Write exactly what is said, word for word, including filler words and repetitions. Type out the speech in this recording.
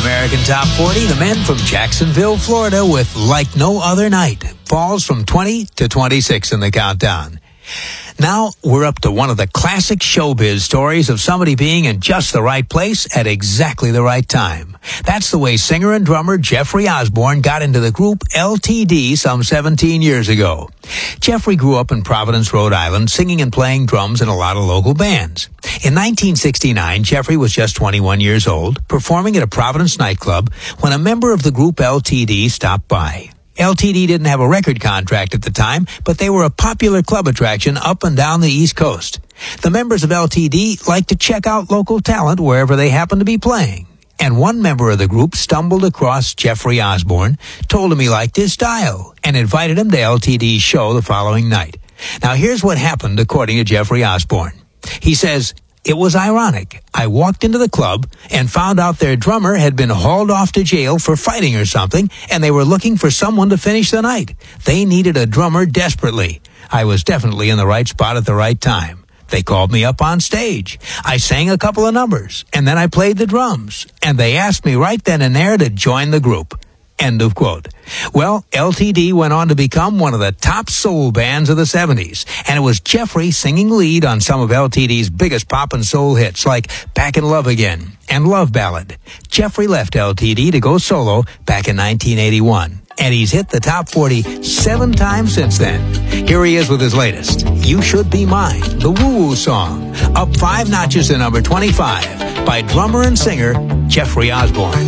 American Top forty, the men from Jacksonville, Florida, with Like No Other Night. Falls from twenty to twenty-six in the countdown. Now, we're up to one of the classic showbiz stories of somebody being in just the right place at exactly the right time. That's the way singer and drummer Jeffrey Osborne got into the group L T D some seventeen years ago. Jeffrey grew up in Providence, Rhode Island, singing and playing drums in a lot of local bands. In nineteen sixty-nine, Jeffrey was just twenty-one years old, performing at a Providence nightclub when a member of the group L T D stopped by. L T D didn't have a record contract at the time, but they were a popular club attraction up and down the East Coast. The members of L T D liked to check out local talent wherever they happened to be playing. And one member of the group stumbled across Jeffrey Osborne, told him he liked his style, and invited him to L T D's show the following night. Now here's what happened according to Jeffrey Osborne. He says, "It was ironic. I walked into the club and found out their drummer had been hauled off to jail for fighting or something, and they were looking for someone to finish the night. They needed a drummer desperately. I was definitely in the right spot at the right time. They called me up on stage. I sang a couple of numbers, and then I played the drums, and they asked me right then and there to join the group." End of quote. Well, L T D went on to become one of the top soul bands of the seventies, and it was Jeffrey singing lead on some of L T D's biggest pop and soul hits like Back in Love Again and Love Ballad. Jeffrey left L T D to go solo back in nineteen eighty-one, and he's hit the top forty seven times since then. Here he is with his latest, You Should Be Mine, the woo-woo song, up five notches to number twenty-five by drummer and singer Jeffrey Osborne.